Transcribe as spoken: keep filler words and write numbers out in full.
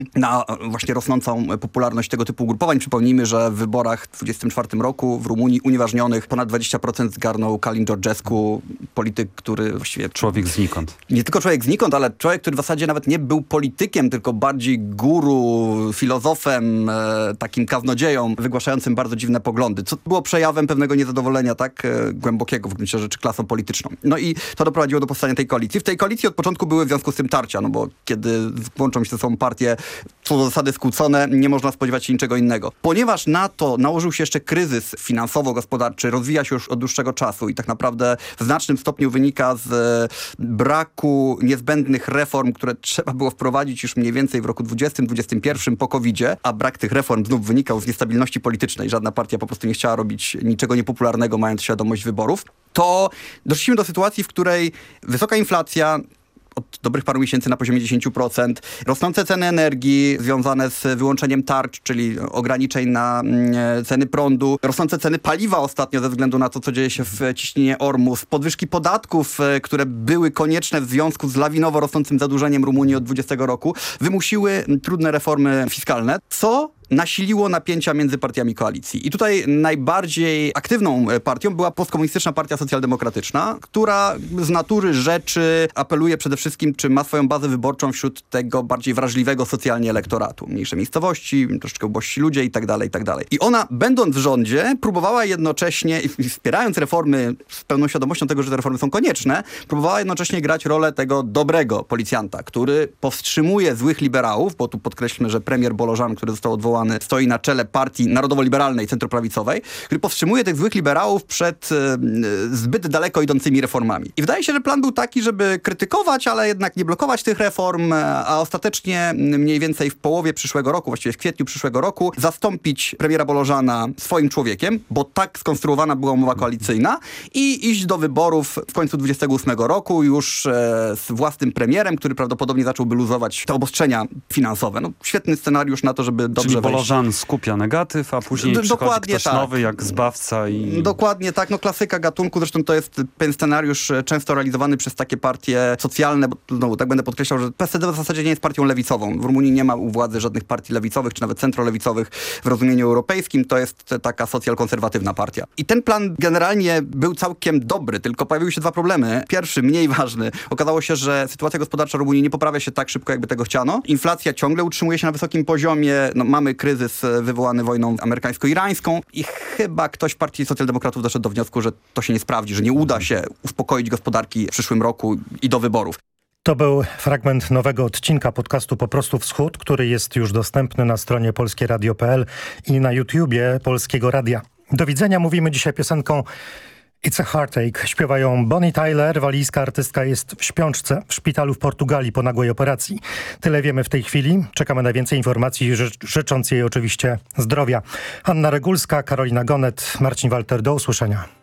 na właśnie rosnącą popularność tego typu ugrupowań. Przypomnijmy, że w wyborach w dwudziestym czwartym roku w Rumunii unieważnionych ponad dwadzieścia procent zgarnął Călin Georgescu, polityk, który właściwie... Człowiek znikąd. Nie tylko człowiek znikąd, ale człowiek, który w zasadzie nawet nie był politykiem, tylko bardziej guru, filozofem, e, takim kaznodzieją, wygłaszającym bardzo dziwne poglądy, co było przejawem pewnego niezadowolenia, tak e, głębokiego w gruncie rzeczy klasą polityczną. No i to doprowadziło do powstania tej koalicji. W tej koalicji od początku były w związku z tym tarcia, no bo kiedy łączą się ze sobą partie, co do zasady skłócone, nie można spodziewać się niczego innego. Ponieważ na to nałożył się jeszcze kryzys finansowo-gospodarczy, rozwija się już od dłuższego czasu i tak naprawdę w znacznym stopniu wynika z braku niezbędnych reform, które trzeba było wprowadzić już mniej więcej w roku dwudziestym dwudziestym pierwszym po kowidzie, a brak tych reform znów wynikał z niestabilności politycznej. Żadna partia po prostu nie chciała robić niczego niepopularnego, mając świadomość wyborów. To doszliśmy do sytuacji, w której wysoka inflacja od dobrych paru miesięcy na poziomie dziesięć procent. Rosnące ceny energii związane z wyłączeniem tarcz, czyli ograniczeń na e, ceny prądu. Rosnące ceny paliwa ostatnio ze względu na to, co dzieje się w ciśnienie Ormus. Podwyżki podatków, e, które były konieczne w związku z lawinowo rosnącym zadłużeniem Rumunii od dwudziestego roku, wymusiły trudne reformy fiskalne, co nasiliło napięcia między partiami koalicji. I tutaj najbardziej aktywną partią była postkomunistyczna Partia Socjaldemokratyczna, która z natury rzeczy apeluje przede wszystkim, czy ma swoją bazę wyborczą wśród tego bardziej wrażliwego socjalnie elektoratu. Mniejsze miejscowości, troszeczkę ubożsi ludzie i tak dalej, i tak dalej. I ona, będąc w rządzie, próbowała jednocześnie, i wspierając reformy z pełną świadomością tego, że te reformy są konieczne, próbowała jednocześnie grać rolę tego dobrego policjanta, który powstrzymuje złych liberałów, bo tu podkreślmy, że premier Bolożan, który został odwołany, stoi na czele partii narodowo-liberalnej, centroprawicowej, który powstrzymuje tych złych liberałów przed e, zbyt daleko idącymi reformami. I wydaje się, że plan był taki, żeby krytykować, ale jednak nie blokować tych reform, a ostatecznie mniej więcej w połowie przyszłego roku, właściwie w kwietniu przyszłego roku, zastąpić premiera Bolożana swoim człowiekiem, bo tak skonstruowana była umowa koalicyjna, i iść do wyborów w końcu dwudziestego ósmego roku już e, z własnym premierem, który prawdopodobnie zacząłby luzować te obostrzenia finansowe. No, świetny scenariusz na to, żeby dobrze Czyli wejść. Bolożan skupia negatyw, a później D- przychodzi dokładnie ktoś tak. nowy jak zbawca i... Dokładnie tak, no klasyka gatunku, zresztą to jest ten scenariusz często realizowany przez takie partie socjalne, bo znowu tak będę podkreślał, że P S D w zasadzie nie jest partią lewicową. W Rumunii nie ma u władzy żadnych partii lewicowych, czy nawet centrolewicowych w rozumieniu europejskim, to jest taka socjal-konserwatywna partia. I ten plan generalnie był całkiem dobry, tylko pojawiły się dwa problemy. Pierwszy, mniej ważny, okazało się, że sytuacja gospodarcza Rumunii nie poprawia się tak szybko, jakby tego chciano. Inflacja ciągle utrzymuje się na wysokim poziomie, no, mamy kryzys wywołany wojną amerykańsko-irańską i chyba ktoś w Partii Socjaldemokratów doszedł do wniosku, że to się nie sprawdzi, że nie uda się uspokoić gospodarki w przyszłym roku i do wyborów. To był fragment nowego odcinka podcastu Po prostu Wschód, który jest już dostępny na stronie polskie radio kropka p l i na YouTubie Polskiego Radia. Do widzenia, mówimy dzisiaj piosenką It's a Heartache. Śpiewają Bonnie Tyler, walijska artystka jest w śpiączce w szpitalu w Portugalii po nagłej operacji. Tyle wiemy w tej chwili. Czekamy na więcej informacji, ży- życząc jej oczywiście zdrowia. Anna Regulska, Karolina Gonet, Marcin Walter. Do usłyszenia.